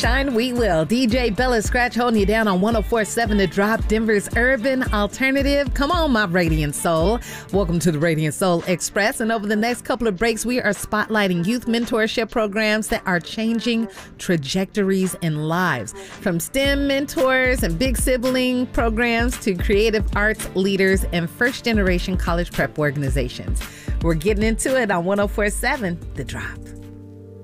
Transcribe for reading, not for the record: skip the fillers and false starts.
shine, we will. DJ Bella Scratch holding you down on 104.7 The Drop, Denver's urban alternative. Come on, my Radiant Soul. Welcome to the Radiant Soul Express. And over the next couple of breaks, we are spotlighting youth mentorship programs that are changing trajectories in lives. From STEM mentors and big sibling programs to creative arts leaders and first-generation college prep organizations. We're getting into it on 104.7 The Drop.